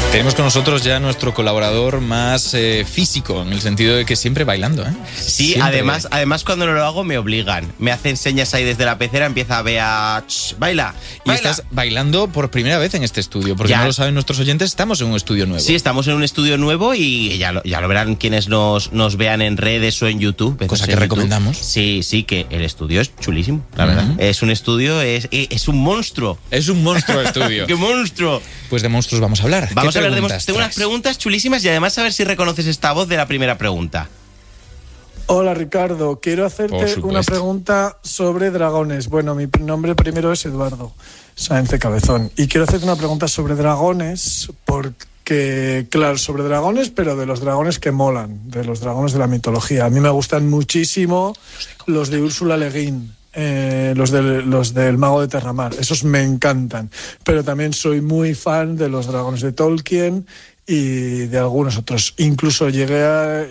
Tenemos con nosotros ya nuestro colaborador más físico, en el sentido de que siempre bailando, ¿eh? Sí, siempre. además cuando no lo hago me obligan. Me hacen señas ahí desde la pecera, empieza a ver a... baila, Y baila. estás bailando por primera vez en este estudio, porque Ya. no lo saben nuestros oyentes, estamos en un estudio nuevo. Sí, estamos en un estudio nuevo y ya lo verán quienes nos vean en redes o en YouTube. Cosa que En YouTube. recomendamos. Sí, que el estudio es chulísimo, la verdad. Es un estudio, es un monstruo. Es un monstruo estudio. ¡Qué monstruo! Pues de monstruos vamos a hablar. Vamos ¿Qué a hablar de preguntas monstruos. Tengo unas traes? preguntas chulísimas y además a ver si reconoces esta voz de la primera pregunta. Hola Ricardo, quiero Por hacerte supuesto. una pregunta sobre dragones. Bueno, mi nombre primero es Eduardo Sáenz de Cabezón y quiero hacerte una pregunta sobre dragones porque, claro, sobre dragones, pero de los dragones que molan, de los dragones de la mitología. A mí me gustan muchísimo los de Úrsula Le Guin. Los del Mago de Terramar, esos me encantan, pero también soy muy fan de los dragones de Tolkien y de algunos otros. Incluso llegué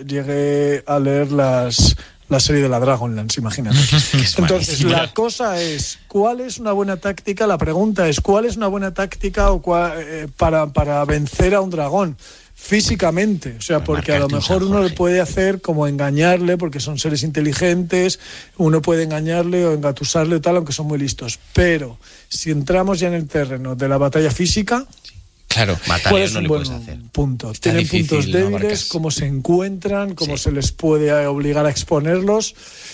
a leer la serie de la Dragonlance, imagínate. Entonces, la cosa es, ¿cuál es una buena táctica? La pregunta es, ¿cuál es una buena táctica para vencer a un dragón? Físicamente, o sea, porque a lo mejor uno le puede hacer como engañarle, porque son seres inteligentes, uno puede engañarle o engatusarle o tal, aunque son muy listos. Pero si entramos ya en el terreno de la batalla física, Claro. ¿cuál Matarle es no un le buen puedes hacer. punto? Está Tienen difícil, puntos ¿no, débiles, Barcas? cómo se encuentran, cómo Sí. se les puede obligar a exponerlos.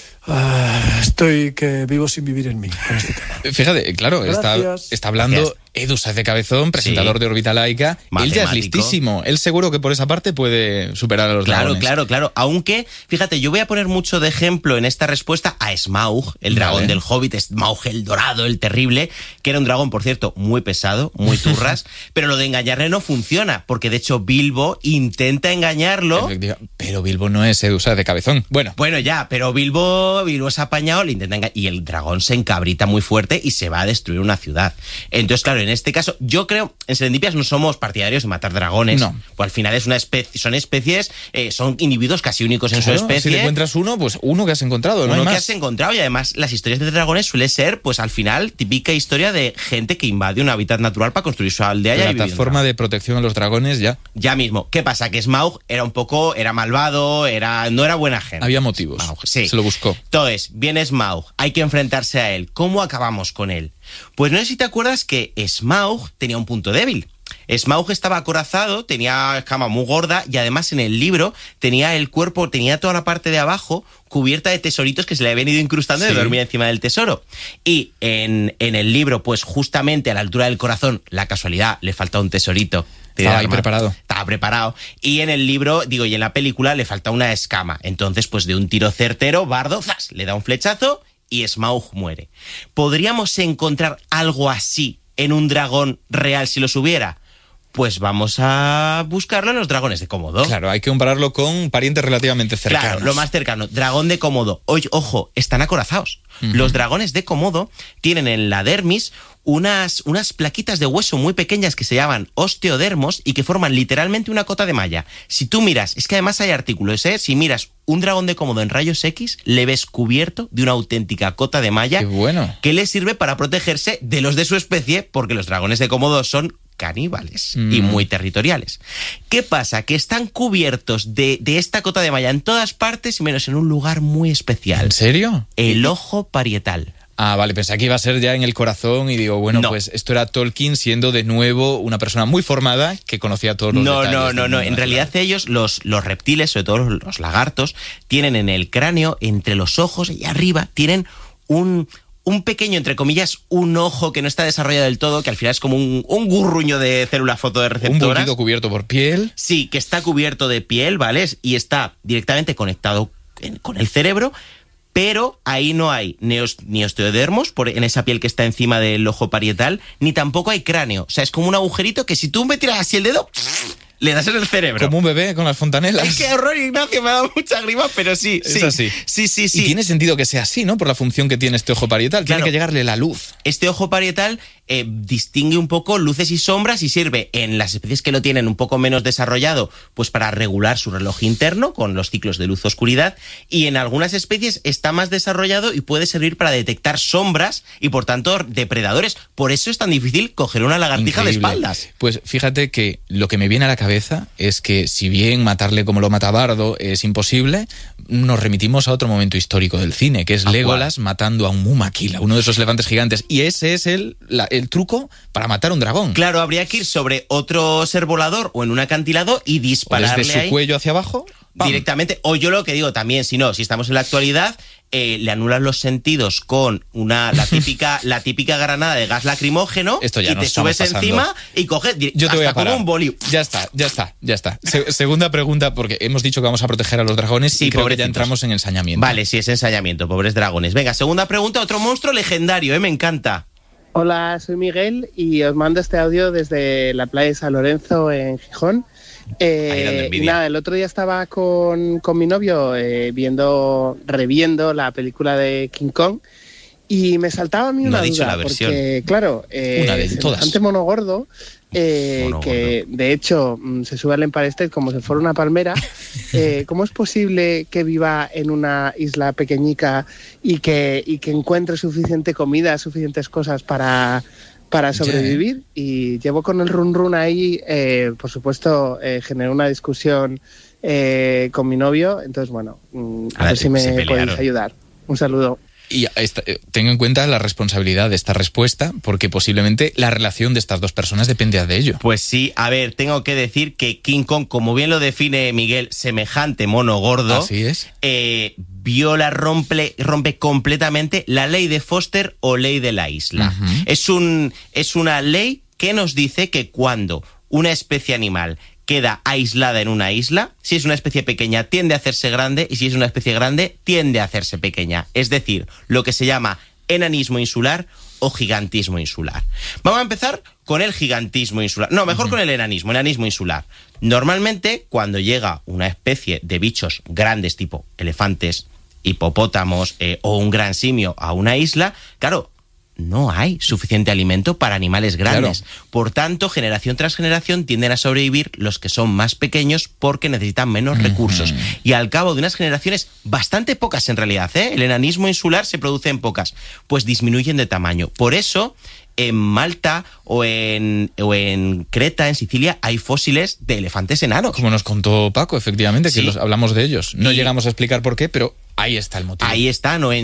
Estoy que vivo sin vivir en mí con este tema. Fíjate, claro, Gracias. está hablando Gracias. Edu Sáenz de Cabezón, presentador Sí. de Órbita Laica. Él ya es Matemático. listísimo. Él seguro que por esa parte puede superar a los dragones. Claro. Aunque, fíjate, yo voy a poner mucho de ejemplo en esta respuesta a Smaug, el dragón Vale. del Hobbit, Smaug el dorado, el terrible, que era un dragón, por cierto, muy pesado, muy turras, pero lo de engañarle no funciona, porque de hecho Bilbo intenta engañarlo. Pero Bilbo no es Edu Sáenz de Cabezón. Bueno, Ya, pero Bilbo se ha apañado, le intenta y el dragón se encabrita muy fuerte y se va a destruir una ciudad. Entonces, claro, en este caso, yo creo, en Serendipias no somos partidarios de matar dragones. No. Pues al final es una especie, son especies, son individuos casi únicos en claro, su especie. si le encuentras uno, pues uno que has encontrado, no hay Uno que más. has encontrado, y además las historias de dragones suele ser, pues al final, típica historia de gente que invade un hábitat natural para construir su aldea y ahí vive un Plataforma dragón. de protección a los dragones, ya. Ya mismo. ¿Qué pasa? Que Smaug era malvado, no era buena gente. Había motivos. Smaug, sí. Se lo buscó. Entonces, viene Smaug, hay que enfrentarse a él. ¿Cómo acabamos con él? Pues no sé si te acuerdas que Smaug tenía un punto débil. Smaug estaba acorazado, tenía escama muy gorda y además en el libro tenía el cuerpo, tenía toda la parte de abajo cubierta de tesoritos que se le habían ido incrustando Sí. de dormir encima del tesoro. Y en el libro, pues justamente a la altura del corazón, la casualidad, le falta un tesorito. Estaba ahí preparado. Estaba preparado. Y en el libro, y en la película, le falta una escama. Entonces, pues de un tiro certero, Bardo, ¡zas!, le da un flechazo y Smaug muere. ¿Podríamos encontrar algo así en un dragón real si los hubiera? Pues vamos a buscarlo en los dragones de Cómodo. Claro, hay que compararlo con parientes relativamente cercanos. Claro, lo más cercano. Dragón de Cómodo. Ojo, están acorazados. Los dragones de Cómodo tienen en la dermis unas plaquitas de hueso muy pequeñas que se llaman osteodermos y que forman literalmente una cota de malla. Si tú miras, es que además hay artículos, si miras un dragón de Cómodo en rayos X, le ves cubierto de una auténtica cota de malla. Qué bueno. Que le sirve para protegerse de los de su especie, porque los dragones de Cómodo son caníbales y muy territoriales. ¿Qué pasa? Que están cubiertos de esta cota de malla en todas partes, menos en un lugar muy especial. ¿En serio? El ojo parietal. Ah, vale, pensé que iba a ser ya en el corazón y digo, bueno, No. pues esto era Tolkien siendo de nuevo una persona muy formada que conocía todos los detalles. No. En realidad ellos, los reptiles, sobre todo los lagartos, tienen en el cráneo, entre los ojos y arriba, tienen un pequeño, entre comillas, un ojo que no está desarrollado del todo, que al final es como un gurruño de células Un fotorreceptoras. bullido cubierto por piel. Sí, que está cubierto de piel, ¿vale? Y está directamente conectado con el cerebro, pero ahí no hay ni osteodermos en esa piel que está encima del ojo parietal, ni tampoco hay cráneo. O sea, es como un agujerito que si tú me tiras así el dedo, le das en el cerebro. Como un bebé con las fontanelas. ¡Ay, qué horror, Ignacio! Me ha dado mucha grima, pero sí. Es así. Sí. Y tiene sentido que sea así, ¿no? Por la función que tiene este ojo parietal. Tiene Claro. que llegarle la luz. Este ojo parietal distingue un poco luces y sombras y sirve en las especies que lo tienen un poco menos desarrollado, pues para regular su reloj interno con los ciclos de luz-oscuridad, y en algunas especies está más desarrollado y puede servir para detectar sombras y por tanto depredadores. Por eso es tan difícil coger una lagartija de espaldas. Pues fíjate que lo que me viene a la cabeza es que si bien matarle como lo mata Bardo es imposible, nos remitimos a otro momento histórico del cine, que es Legolas matando a un Mumakila, uno de esos elefantes gigantes, y ese es el truco para matar a un dragón. Claro, habría que ir sobre otro ser volador o en un acantilado y dispararle desde su cuello hacia abajo, ¡pam!, directamente. O yo lo que digo también, si estamos en la actualidad, le anulas los sentidos con la típica granada de gas lacrimógeno. Esto ya y te subes encima y coges yo te voy a parar. Como un boli. Ya está. Segunda pregunta, porque hemos dicho que vamos a proteger a los dragones, y creo que ya entramos en ensañamiento. Vale, sí, es ensañamiento, pobres dragones. Venga, segunda pregunta, otro monstruo legendario, me encanta. Hola, soy Miguel y os mando este audio desde la playa de San Lorenzo en Gijón. El otro día estaba con mi novio reviendo la película de King Kong y me saltaba a mí una duda, porque claro, una de todas. Mono gordo, que de hecho se sube al Empire State como si fuera una palmera. ¿Cómo es posible que viva en una isla pequeñica y que encuentre suficiente comida, suficientes cosas para sobrevivir? Y llevo con el run ahí, por supuesto, generé una discusión con mi novio, entonces bueno, a ver si me podéis ayudar. Un saludo. Y tengo en cuenta la responsabilidad de esta respuesta, porque posiblemente la relación de estas dos personas depende de ello. Pues sí, a ver, tengo que decir que King Kong, como bien lo define Miguel, semejante mono gordo, así es, rompe completamente la ley de Foster o ley de la isla. Uh-huh. Es una ley que nos dice que cuando una especie animal queda aislada en una isla, si es una especie pequeña tiende a hacerse grande, y si es una especie grande tiende a hacerse pequeña. Es decir, lo que se llama enanismo insular o gigantismo insular. Vamos a empezar con el gigantismo insular. No, mejor con el enanismo insular. Normalmente, cuando llega una especie de bichos grandes tipo elefantes, hipopótamos o un gran simio a una isla, claro, no hay suficiente alimento para animales grandes. Claro. Por tanto, generación tras generación tienden a sobrevivir los que son más pequeños porque necesitan menos recursos. Y al cabo de unas generaciones, bastante pocas en realidad, el enanismo insular se produce en pocas, pues disminuyen de tamaño. Por eso, en Malta o en Creta, en Sicilia, hay fósiles de elefantes enanos. Como nos contó Paco, efectivamente, que hablamos de ellos. No llegamos a explicar por qué, pero ahí está el motivo. Ahí están, o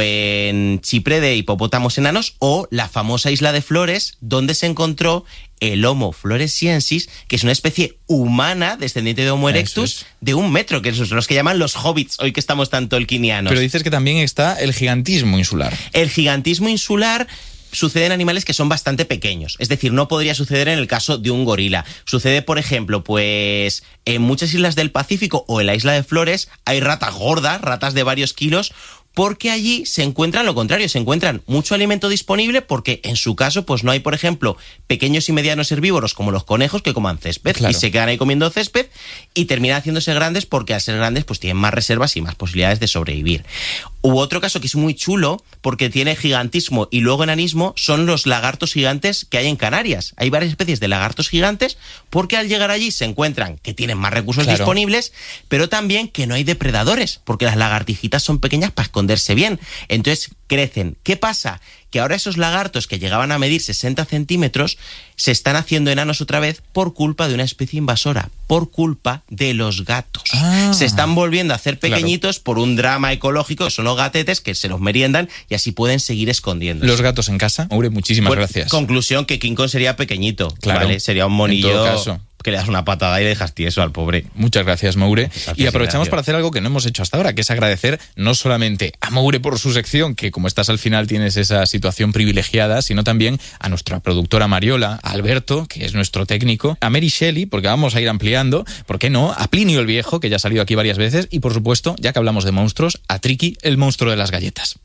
en Chipre de hipopótamos enanos, o la famosa isla de Flores, donde se encontró el Homo floresiensis, que es una especie humana descendiente de Homo erectus de 1 metro, que son los que llaman los hobbits, hoy que estamos tan tolkienianos. Pero dices que también está el gigantismo insular. El gigantismo insular sucede en animales que son bastante pequeños. Es decir, no podría suceder en el caso de un gorila. Sucede, por ejemplo, pues en muchas islas del Pacífico o en la isla de Flores hay ratas gordas, ratas de varios kilos, porque allí se encuentran lo contrario, se encuentran mucho alimento disponible porque en su caso pues no hay, por ejemplo, pequeños y medianos herbívoros como los conejos que coman césped, claro, y se quedan ahí comiendo césped y terminan haciéndose grandes porque al ser grandes pues tienen más reservas y más posibilidades de sobrevivir. U otro caso que es muy chulo porque tiene gigantismo y luego enanismo son los lagartos gigantes que hay en Canarias. Hay varias especies de lagartos gigantes porque al llegar allí se encuentran que tienen más recursos disponibles, pero también que no hay depredadores porque las lagartijitas son pequeñas para esconderse bien. Entonces crecen. ¿Qué pasa? Que ahora esos lagartos que llegaban a medir 60 centímetros se están haciendo enanos otra vez por culpa de una especie invasora, por culpa de los gatos. Se están volviendo a hacer pequeñitos por un drama ecológico, que son los gatetes que se los meriendan y así pueden seguir escondiéndose. Los gatos en casa. Maure, muchísimas gracias. Conclusión, que King Kong sería pequeñito, claro, ¿vale? Sería un monillo. En todo caso, que le das una patada y dejas tieso al pobre. Muchas gracias, Maure. Y aprovechamos para hacer algo que no hemos hecho hasta ahora, que es agradecer no solamente a Maure por su sección, que como estás al final tienes esa situación privilegiada, sino también a nuestra productora Mariola, a Alberto, que es nuestro técnico, a Mary Shelley, porque vamos a ir ampliando, ¿por qué no? A Plinio el Viejo, que ya ha salido aquí varias veces, y por supuesto, ya que hablamos de monstruos, a Triqui, el monstruo de las galletas.